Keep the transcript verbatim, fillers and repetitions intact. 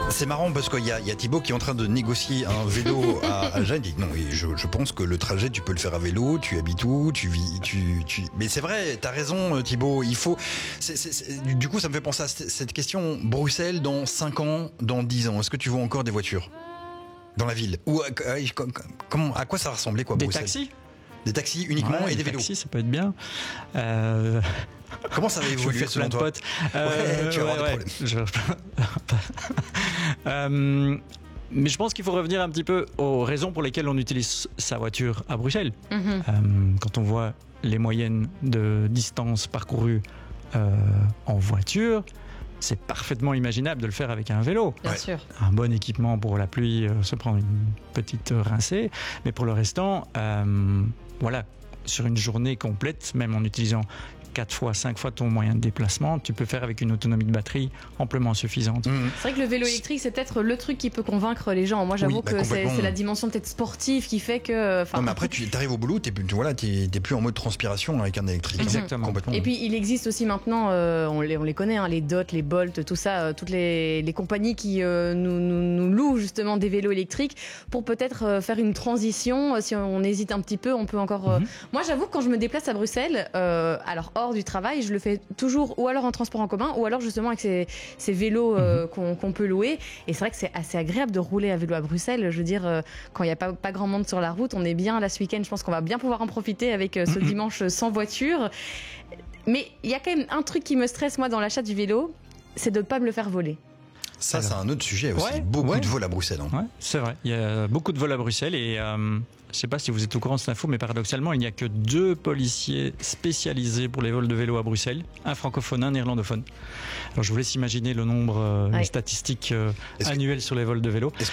C'est marrant parce qu'il y a, il y a Thibaut qui est en train de négocier un vélo à, à Gênes. Il dit non, je, je pense que le trajet tu peux le faire à vélo, tu habites où, tu vis, tu, tu... Mais c'est vrai, t'as raison Thibaut. Il faut. C'est, c'est, c'est... Du coup, ça me fait penser à cette question. Bruxelles dans cinq ans, dans dix ans, est-ce que tu vois encore des voitures dans la ville? Ou comment, à quoi ça ressemblait quoi? Des Bruxelles? taxis. Des taxis uniquement ouais, et des vélos. Des taxis, ça peut être bien. Euh... Comment ça va évoluer selon toi? euh, ouais, tu vas avoir ouais, des ouais. problèmes. Je... euh... Mais je pense qu'il faut revenir un petit peu aux raisons pour lesquelles on utilise sa voiture à Bruxelles. Mm-hmm. Euh, quand on voit les moyennes de distance parcourues euh, en voiture, c'est parfaitement imaginable de le faire avec un vélo. Bien ouais. sûr. Un bon équipement pour la pluie, euh, se prendre une petite rincée. Mais pour le restant, euh, voilà, sur une journée complète, même en utilisant quatre fois, cinq fois ton moyen de déplacement, tu peux faire avec une autonomie de batterie amplement suffisante. Mmh. C'est vrai que le vélo électrique, c'est peut-être le truc qui peut convaincre les gens. Moi, j'avoue oui, bah, que c'est, c'est la dimension peut-être sportive qui fait que... Non, mais après, tu arrives au boulot, tu n'es voilà, plus en mode transpiration avec un électrique. Exactement. Complètement. Et puis, il existe aussi maintenant, euh, on, les, on les connaît, hein, les Dot, les Bolt, tout ça, euh, toutes les, les compagnies qui euh, nous, nous, nous louent justement des vélos électriques pour peut-être euh, faire une transition. Si on, on hésite un petit peu, on peut encore... Euh... Mmh. Moi, j'avoue que quand je me déplace à Bruxelles, euh, alors hors du travail, je le fais toujours ou alors en transport en commun ou alors justement avec ces, ces vélos euh, mmh. qu'on, qu'on peut louer. Et c'est vrai que c'est assez agréable de rouler à vélo à Bruxelles. Je veux dire, euh, quand il n'y a pas, pas grand monde sur la route, on est bien là ce week-end. Je pense qu'on va bien pouvoir en profiter avec euh, ce mmh. dimanche sans voiture. Mais il y a quand même un truc qui me stresse moi dans l'achat du vélo, c'est de ne pas me le faire voler. Ça, alors, c'est un autre sujet aussi. Ouais, beaucoup ouais. de vols à Bruxelles. Hein. Ouais, c'est vrai. Il y a beaucoup de vols à Bruxelles et euh, je ne sais pas si vous êtes au courant de cette info, mais paradoxalement, il n'y a que deux policiers spécialisés pour les vols de vélo à Bruxelles, un francophone, un néerlandophone. Alors, je vous laisse imaginer le nombre, euh, ouais. les statistiques euh, annuelles que, sur les vols de vélo. Est-ce